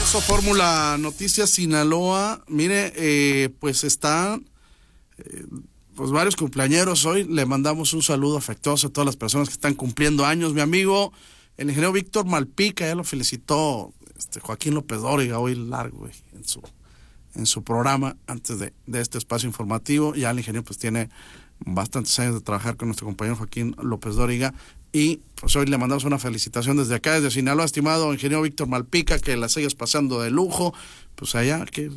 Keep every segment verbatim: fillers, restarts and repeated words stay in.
Eso, Fórmula Noticias Sinaloa. Mire, eh, pues están eh, pues varios cumpleañeros hoy. Le mandamos un saludo afectuoso a todas las personas que están cumpliendo años. Mi amigo, el ingeniero Víctor Malpica, ya lo felicitó este, Joaquín López Dóriga hoy largo güey, en su en su programa antes de, de este espacio informativo. Ya el ingeniero pues tiene bastantes años de trabajar con nuestro compañero Joaquín López Dóriga y pues hoy le mandamos una felicitación desde acá, desde Sinaloa, estimado ingeniero Víctor Malpica, que la sigas pasando de lujo, pues allá, que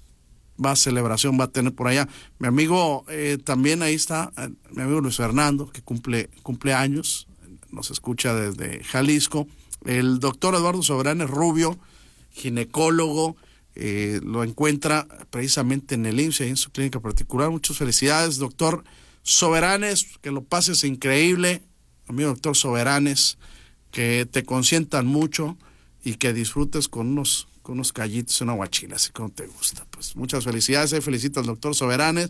va celebración va a tener por allá. Mi amigo, eh, también ahí está, eh, mi amigo Luis Fernando, que cumple, cumple años, nos escucha desde Jalisco. El doctor Eduardo Soberanes Rubio, ginecólogo, eh, lo encuentra precisamente en el I M S S, ahí en su clínica particular. Muchas felicidades, doctor Soberanes, que lo pases increíble, amigo doctor Soberanes, que te consientan mucho y que disfrutes con unos, con unos callitos y una guachila, así como te gusta. Pues muchas felicidades, ahí felicito al doctor Soberanes,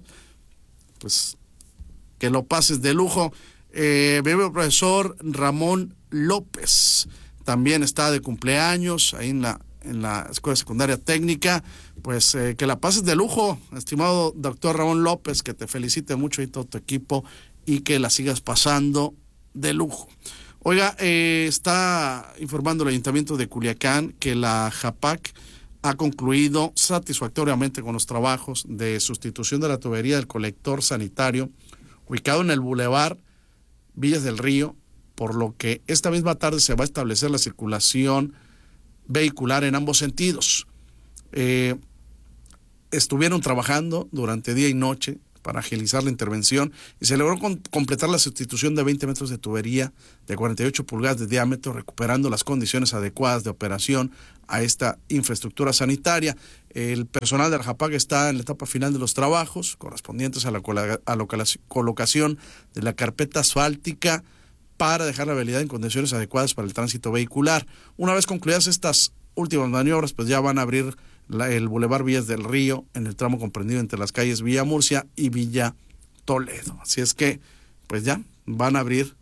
pues que lo pases de lujo. Eh, mi amigo profesor Ramón López también está de cumpleaños ahí en la en la Escuela Secundaria Técnica, pues eh, que la pases de lujo, estimado doctor Ramón López, que te felicite mucho y todo tu equipo y que la sigas pasando de lujo. Oiga, eh, está informando el Ayuntamiento de Culiacán que la JAPAC ha concluido satisfactoriamente con los trabajos de sustitución de la tubería del colector sanitario ubicado en el Boulevard Villas del Río, por lo que esta misma tarde se va a establecer la circulación vehicular en ambos sentidos. Eh, estuvieron trabajando durante día y noche para agilizar la intervención y se logró con, completar la sustitución de veinte metros de tubería de cuarenta y ocho pulgadas de diámetro, recuperando las condiciones adecuadas de operación a esta infraestructura sanitaria. El personal de la JAPAC está en la etapa final de los trabajos correspondientes a la, a la colocación de la carpeta asfáltica para dejar la vialidad en condiciones adecuadas para el tránsito vehicular. Una vez concluidas estas últimas maniobras, pues ya van a abrir la, el Boulevard Villas del Río en el tramo comprendido entre las calles Villa Murcia y Villa Toledo. Así es que, pues ya van a abrir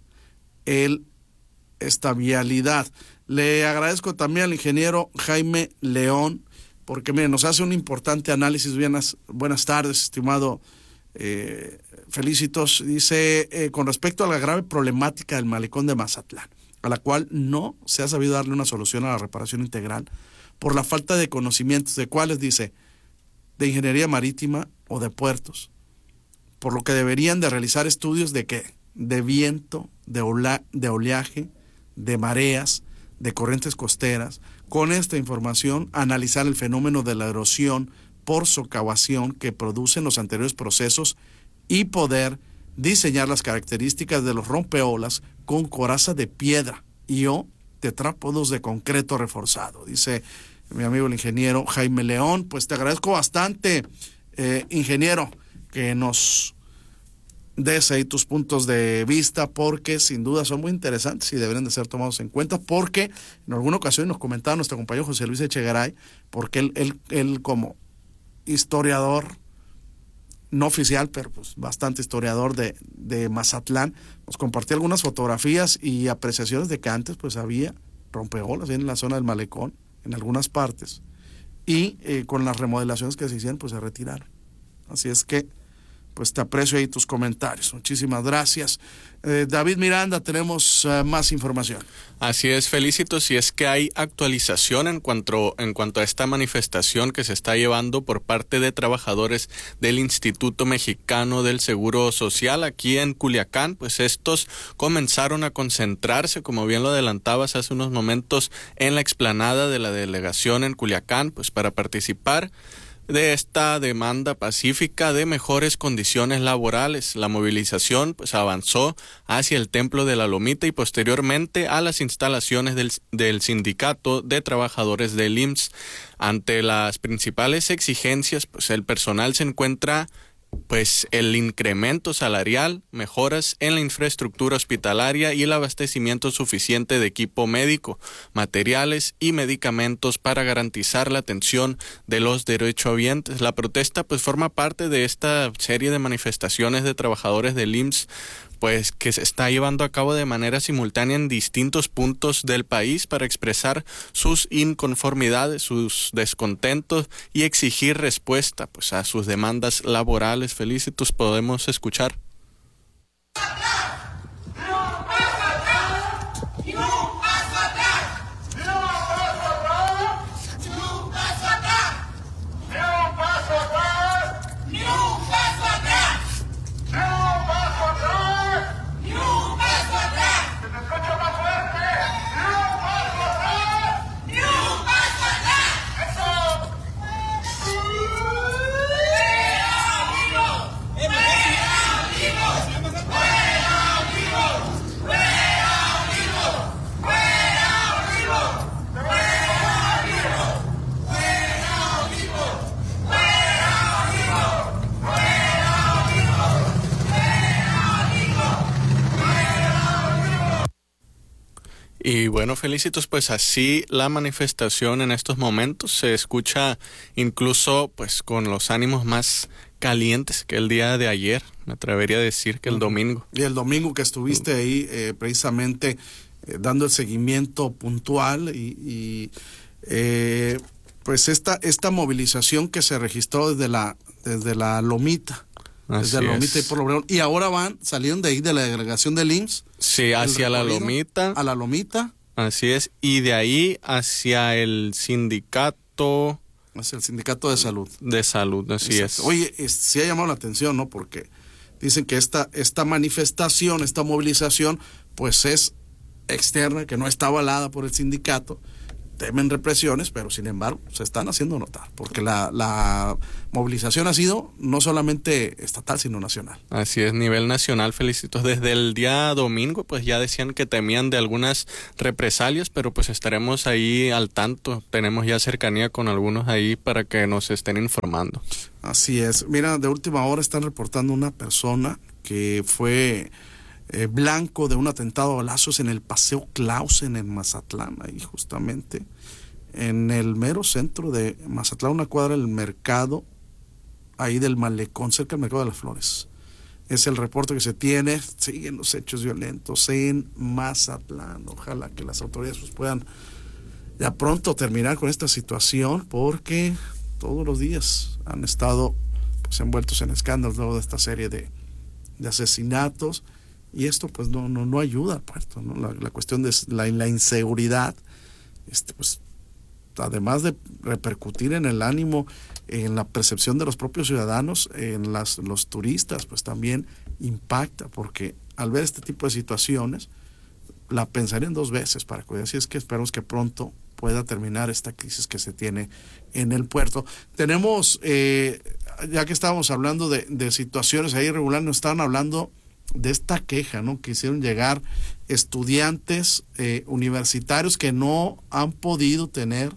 el, esta vialidad. Le agradezco también al ingeniero Jaime León, porque mire, nos hace un importante análisis. Buenas, buenas tardes, estimado Eh, felicitos. Dice, eh, con respecto a la grave problemática del malecón de Mazatlán, a la cual no se ha sabido darle una solución a la reparación integral por la falta de conocimientos de cuáles, dice, de ingeniería marítima o de puertos, por lo que deberían de realizar estudios de qué, de viento, de, ola, de oleaje, de mareas, de corrientes costeras. Con esta información, analizar el fenómeno de la erosión por socavación que producen los anteriores procesos y poder diseñar las características de los rompeolas con coraza de piedra y o tetrápodos de concreto reforzado. Dice mi amigo el ingeniero Jaime León. Pues te agradezco bastante, eh, ingeniero, que nos des ahí tus puntos de vista, porque sin duda son muy interesantes y deberían de ser tomados en cuenta, porque en alguna ocasión nos comentaba nuestro compañero José Luis Echegaray, porque él, él, él como historiador, no oficial, pero pues bastante historiador de, de Mazatlán, nos compartió algunas fotografías y apreciaciones de que antes pues había rompeolas en la zona del malecón, en algunas partes, y eh, con las remodelaciones que se hicieron pues se retiraron. Así es que pues te aprecio ahí tus comentarios. Muchísimas gracias. Eh, David Miranda, tenemos uh, más información. Así es, Felicito, si es que hay actualización en cuanto, en cuanto a esta manifestación que se está llevando por parte de trabajadores del Instituto Mexicano del Seguro Social aquí en Culiacán, pues estos comenzaron a concentrarse, como bien lo adelantabas hace unos momentos, en la explanada de la delegación en Culiacán, pues para participar de esta demanda pacífica de mejores condiciones laborales. La movilización pues avanzó hacia el Templo de la Lomita y posteriormente a las instalaciones del, del Sindicato de Trabajadores del I M S S. Ante las principales exigencias, pues el personal se encuentra pues el incremento salarial, mejoras en la infraestructura hospitalaria y el abastecimiento suficiente de equipo médico, materiales y medicamentos para garantizar la atención de los derechohabientes. La protesta pues forma parte de esta serie de manifestaciones de trabajadores del I M S S pues que se está llevando a cabo de manera simultánea en distintos puntos del país para expresar sus inconformidades, sus descontentos y exigir respuesta pues a sus demandas laborales. Felicitos, podemos escuchar. Y bueno, Felicitos, pues así la manifestación en estos momentos se escucha incluso pues con los ánimos más calientes que el día de ayer, me atrevería a decir que el domingo. Y el domingo que estuviste ahí eh, precisamente eh, dando el seguimiento puntual y, y eh, pues esta esta movilización que se registró desde la desde la Lomita. Así desde la Lomita es. y por Obregón, y ahora van, salieron de ahí de la delegación del I M S S. Sí, hacia la Lomita. A la Lomita. Así es, y de ahí hacia el sindicato. Hacia el sindicato de salud. De salud, así Exacto. es. Oye, es, sí ha llamado la atención, ¿no? Porque dicen que esta, esta manifestación, esta movilización, pues es externa, que no está avalada por el sindicato. Temen represiones, pero sin embargo se están haciendo notar, porque la, la movilización ha sido no solamente estatal, sino nacional. Así es, nivel nacional, Felicitos. Desde el día domingo, pues ya decían que temían de algunas represalias, pero pues estaremos ahí al tanto. Tenemos ya cercanía con algunos ahí para que nos estén informando. Así es. Mira, de última hora están reportando una persona que fue Eh, blanco de un atentado a balazos en el Paseo Clausen en Mazatlán, ahí justamente en el mero centro de Mazatlán, una cuadra del mercado, ahí del malecón, cerca del mercado de las Flores. Es el reporte que se tiene. Siguen los hechos violentos en Mazatlán. Ojalá que las autoridades pues, puedan ya pronto terminar con esta situación, porque todos los días han estado pues, envueltos en escándalos luego de esta serie de, de asesinatos. Y esto pues no no no ayuda al puerto, ¿no? La, la cuestión de la, la inseguridad, este pues además de repercutir en el ánimo, en la percepción de los propios ciudadanos, en las los turistas, pues también impacta, porque al ver este tipo de situaciones, la pensarían dos veces para cuidar. Así es que esperamos que pronto pueda terminar esta crisis que se tiene en el puerto. Tenemos, eh, ya que estábamos hablando de, de situaciones ahí irregulares, nos estaban hablando de esta queja, ¿no? Que hicieron llegar estudiantes eh, universitarios que no han podido tener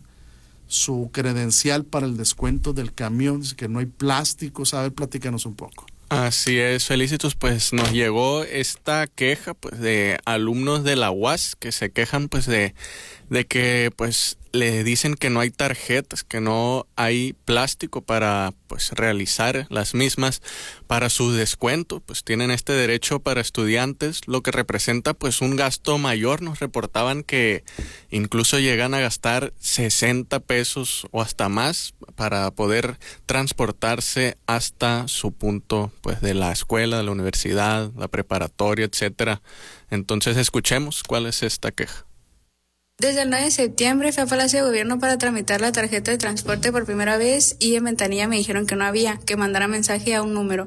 su credencial para el descuento del camión, que no hay plásticos. A ver, platícanos un poco. Así es, Felicitos, pues nos llegó esta queja pues de alumnos de la U A S que se quejan pues de, de que pues le dicen que no hay tarjetas, que no hay plástico para pues realizar las mismas para su descuento. Pues tienen este derecho para estudiantes, lo que representa pues un gasto mayor. Nos reportaban que incluso llegan a gastar sesenta pesos o hasta más para poder transportarse hasta su punto pues de la escuela, de la universidad, la preparatoria, etcétera. Entonces escuchemos cuál es esta queja. Desde el nueve de septiembre fui a Palacio de Gobierno para tramitar la tarjeta de transporte por primera vez y en ventanilla me dijeron que no había, que mandara mensaje a un número.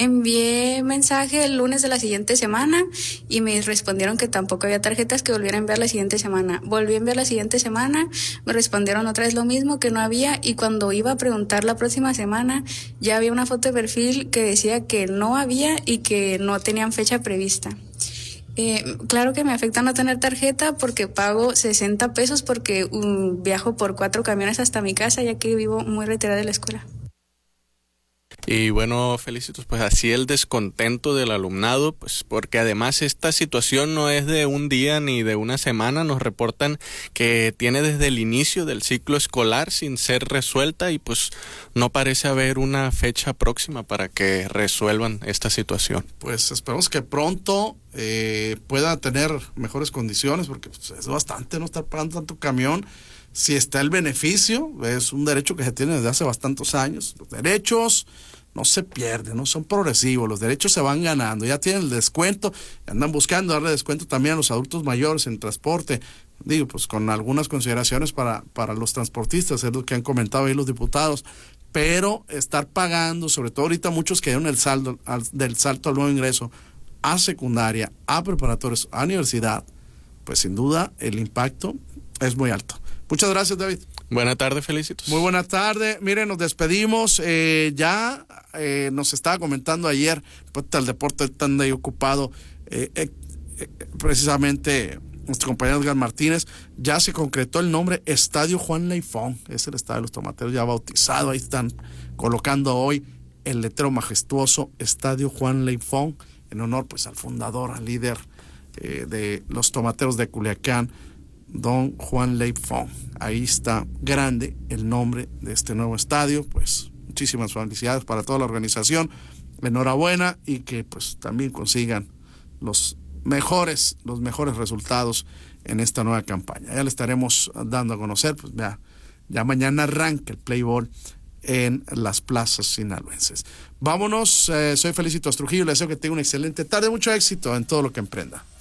Envié mensaje el lunes de la siguiente semana y me respondieron que tampoco había tarjetas, que volviera a enviar la siguiente semana. Volví a enviar la siguiente semana, me respondieron otra vez lo mismo, que no había, y cuando iba a preguntar la próxima semana ya había una foto de perfil que decía que no había y que no tenían fecha prevista. Eh, claro que me afecta no tener tarjeta porque pago sesenta pesos porque um, viajo por cuatro camiones hasta mi casa, ya que vivo muy retirada de la escuela. Y bueno, Felicitos, pues así el descontento del alumnado, pues porque además esta situación no es de un día ni de una semana, nos reportan que tiene desde el inicio del ciclo escolar sin ser resuelta y pues no parece haber una fecha próxima para que resuelvan esta situación. Pues esperamos que pronto eh, pueda tener mejores condiciones, porque pues, es bastante no estar pagando tanto camión. Si está el beneficio, es un derecho que se tiene desde hace bastantes años. Los derechos no se pierden, no son progresivos, los derechos se van ganando. Ya tienen el descuento, andan buscando darle descuento también a los adultos mayores en transporte. Digo, pues con algunas consideraciones para, para los transportistas, es lo que han comentado ahí los diputados. Pero estar pagando, sobre todo ahorita muchos que dieron el saldo al, del salto al nuevo ingreso a secundaria, a preparatorios, a universidad, pues sin duda el impacto es muy alto. Muchas gracias, David. Buenas tardes, Felicitos. Muy buena tarde. Miren, nos despedimos. Eh, ya eh, nos estaba comentando ayer, pues el deporte tan ahí ocupado, eh, eh, eh, precisamente nuestro compañero Edgar Martínez, ya se concretó el nombre Estadio Juan Leifón. Es el estadio de los Tomateros ya bautizado. Ahí están colocando hoy el letrero majestuoso Estadio Juan Leifón, en honor pues al fundador, al líder eh, de los Tomateros de Culiacán, don Juan Leifón. Ahí está grande el nombre de este nuevo estadio. Pues muchísimas felicidades para toda la organización, enhorabuena, y que pues también consigan los mejores los mejores resultados en esta nueva campaña. Ya le estaremos dando a conocer, pues ya, ya mañana arranca el play ball en las plazas sinaloenses. Vámonos, eh, soy Felicitos Trujillo, le deseo que tenga una excelente tarde, mucho éxito en todo lo que emprenda.